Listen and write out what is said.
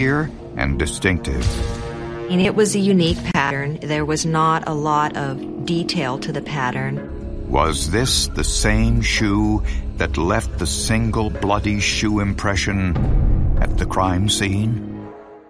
clear and distinctive. And it was a unique pattern. There was not a lot of detail to the pattern. Was this the same shoe that left the single bloody shoe impression at the crime scene?